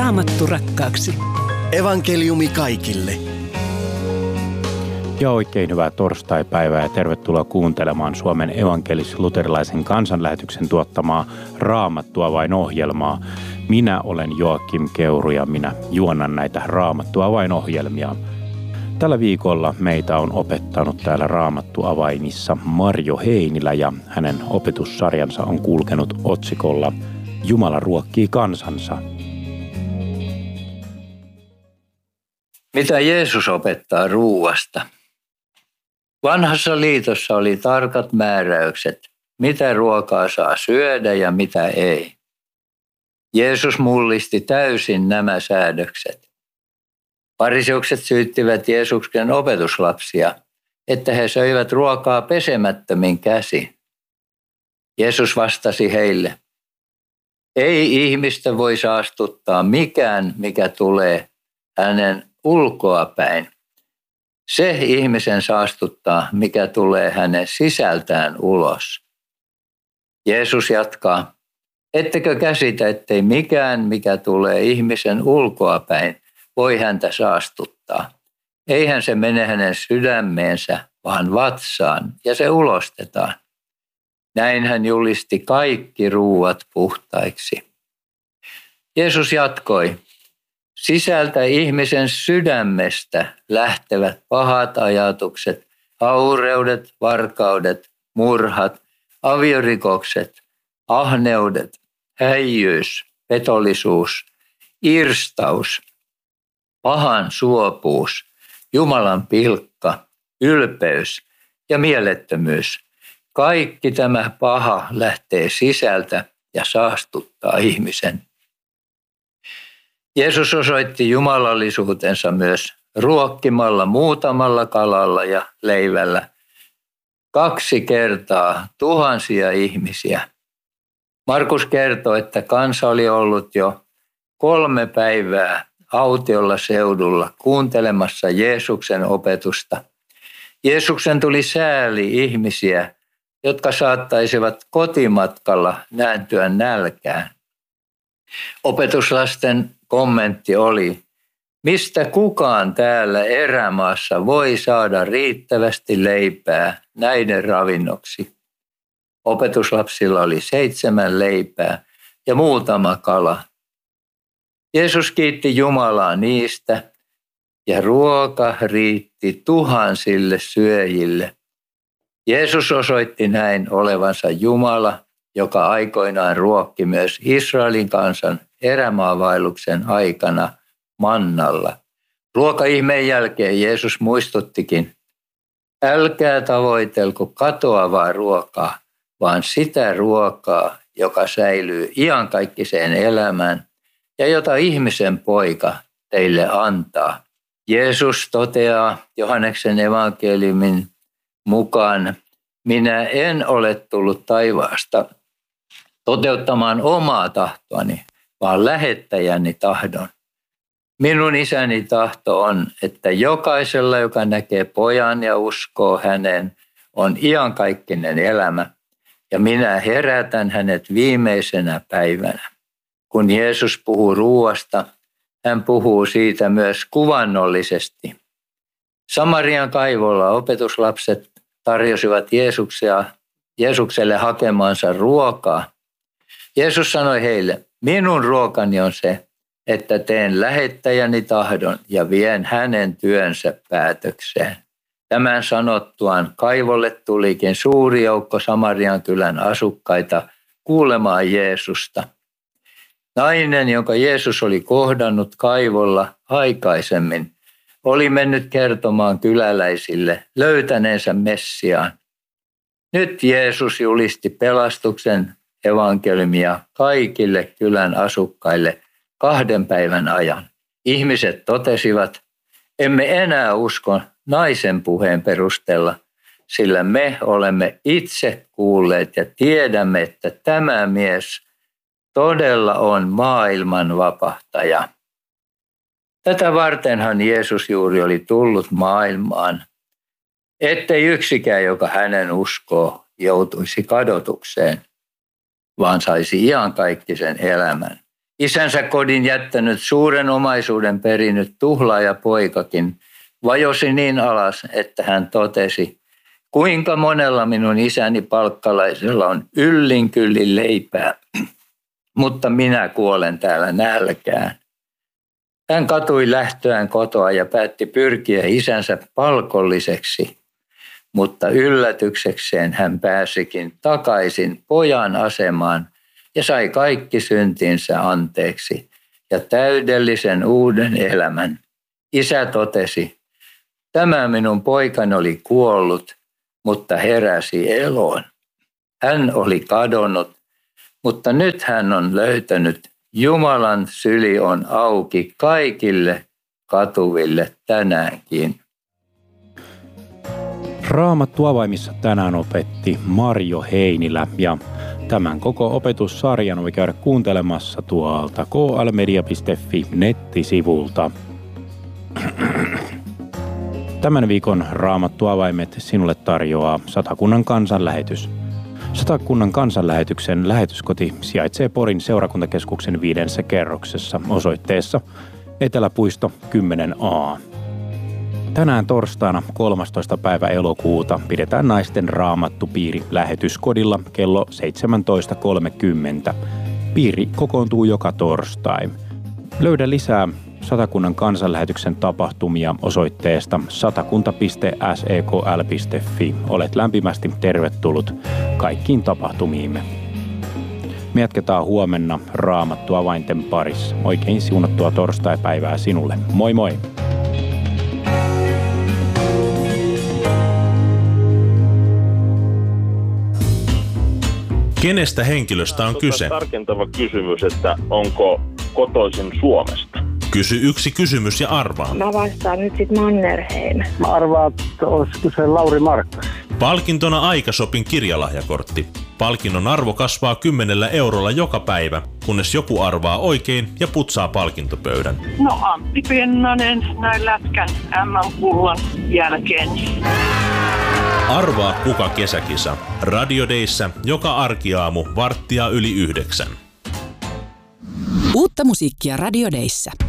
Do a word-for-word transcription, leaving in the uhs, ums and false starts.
Raamattu rakkaaksi. Evankeliumi kaikille. Ja oikein hyvää torstaipäivää ja tervetuloa kuuntelemaan Suomen evankelis-luterilaisen kansanlähetyksen tuottamaa Raamattua vain ohjelmaa. Minä olen Joakim Keuru ja minä juonnan näitä Raamattua vain ohjelmia. Tällä viikolla meitä on opettanut täällä Raamattu avaimissa Marjo Heinilä ja hänen opetussarjansa on kulkenut otsikolla Jumala ruokkii kansansa. Mitä Jeesus opettaa ruuasta? Vanhassa liitossa oli tarkat määräykset, mitä ruokaa saa syödä ja mitä ei. Jeesus mullisti täysin nämä säädökset. Fariseukset syyttivät Jeesuksen opetuslapsia, että he söivät ruokaa pesemättömin käsin. Jeesus vastasi heille, ei ihmistä voi saastuttaa mikään, mikä tulee hänen ulkoapäin. Se ihmisen saastuttaa, mikä tulee hänen sisältään ulos. Jeesus jatkaa, ettekö käsitä, ettei mikään, mikä tulee ihmisen ulkoapäin, voi häntä saastuttaa. Eihän se mene hänen sydämeensä, vaan vatsaan, ja se ulostetaan. Näin hän julisti kaikki ruuat puhtaiksi. Jeesus jatkoi, sisältä ihmisen sydämestä lähtevät pahat ajatukset, haureudet, varkaudet, murhat, aviorikokset, ahneudet, häijyys, petollisuus, irstaus, pahan suopuus, Jumalan pilkka, ylpeys ja mielettömyys. Kaikki tämä paha lähtee sisältä ja saastuttaa ihmisen. Jeesus osoitti jumalallisuutensa myös ruokkimalla muutamalla kalalla ja leivällä kaksi kertaa tuhansia ihmisiä. Markus kertoo, että kansa oli ollut jo kolme päivää autiolla seudulla kuuntelemassa Jeesuksen opetusta. Jeesuksen tuli sääli ihmisiä, jotka saattaisivat kotimatkalla nääntyä nälkään. Opetuslasten kommentti oli, mistä kukaan täällä erämaassa voi saada riittävästi leipää näiden ravinnoksi. Opetuslapsilla oli seitsemän leipää ja muutama kala. Jeesus kiitti Jumalaa niistä ja ruoka riitti tuhansille syöjille. Jeesus osoitti näin olevansa Jumala, joka aikoinaan ruokki myös Israelin kansan erämaavaelluksen aikana mannalla. Ruokaihmeen jälkeen Jeesus muistuttikin, älkää tavoitelko katoavaa ruokaa, vaan sitä ruokaa, joka säilyy iankaikkiseen elämään ja jota ihmisen poika teille antaa. Jeesus toteaa Johanneksen evankeliumin mukaan, minä en ole tullut taivaasta toteuttamaan omaa tahtoani, vaan lähettäjäni tahdon. Minun isäni tahto on, että jokaisella, joka näkee pojan ja uskoo häneen, on iankaikkinen elämä, ja minä herätän hänet viimeisenä päivänä. Kun Jeesus puhuu ruuasta, hän puhuu siitä myös kuvannollisesti. Samarian kaivolla opetuslapset tarjosivat Jeesuksia, Jeesukselle hakemansa ruokaa. Jeesus sanoi heille, minun ruokani on se, että teen lähettäjäni tahdon ja vien hänen työnsä päätökseen. Tämän sanottuaan kaivolle tulikin suuri joukko Samarian kylän asukkaita kuulemaan Jeesusta. Nainen, jonka Jeesus oli kohdannut kaivolla aikaisemmin, oli mennyt kertomaan kyläläisille löytäneensä Messiaan. Nyt Jeesus julisti pelastuksen evankeliumia kaikille kylän asukkaille kahden päivän ajan. Ihmiset totesivat, emme enää usko naisen puheen perusteella, sillä me olemme itse kuulleet ja tiedämme, että tämä mies todella on maailman vapahtaja. Tätä vartenhan Jeesus juuri oli tullut maailmaan, ettei yksikään, joka hänen uskoo, joutuisi kadotukseen, vaan saisi iankaikkisen elämän. Isänsä kodin jättänyt suuren omaisuuden perinyt tuhlaaja poikakin vajosi niin alas, että hän totesi, kuinka monella minun isäni palkkalaisella on yllin kyllin leipää, mutta minä kuolen täällä nälkään. Hän katui lähtöään kotoa ja päätti pyrkiä isänsä palkolliseksi, mutta yllätyksekseen hän pääsikin takaisin pojan asemaan ja sai kaikki syntinsä anteeksi ja täydellisen uuden elämän. Isä totesi, tämä minun poikani oli kuollut, mutta heräsi eloon. Hän oli kadonnut, mutta nyt hän on löytänyt. Jumalan syli on auki kaikille katuville tänäänkin. Raamattu avaimissa tänään opetti Marjo Heinilä ja tämän koko opetussarjan voi käydä kuuntelemassa tuolta k l media piste f i nettisivulta. Tämän viikon Raamattu avaimet sinulle tarjoaa Satakunnan kansanlähetys. Satakunnan kansanlähetyksen lähetyskoti sijaitsee Porin seurakuntakeskuksen viidennessä kerroksessa osoitteessa Eteläpuisto kymmenen A. Tänään torstaina kolmastoista päivä elokuuta pidetään naisten raamattupiiri lähetyskodilla kello seitsemäntoista kolmekymmentä. Piiri kokoontuu joka torstai. Löydä lisää Satakunnan kansanlähetyksen tapahtumia osoitteesta satakunta piste s e k l piste f i. Olet lämpimästi tervetullut kaikkiin tapahtumiimme. Me jatketaan huomenna Raamattu avainten parissa. Oikein siunattua torstaipäivää sinulle. Moi moi! Kenestä henkilöstä on kyse? Tarkentava kysymys, että onko kotoisin Suomesta? Kysy yksi kysymys ja arvaa. Mä vastaan nyt sit Mannerheim. Mä arvaan, että olisiko se Lauri Markkas. Palkintona Aikasopin kirjalahjakortti. Palkinnon arvo kasvaa kymmenellä eurolla joka päivä, kunnes joku arvaa oikein ja putsaa palkintopöydän. No Antti Pennanen näin lätkän M M-kullan jälkeen. Arvaa kuka kesäkisa. Radio Dayssä joka arkiaamu varttia yli yhdeksän. Uutta musiikkia Radio Dayssä.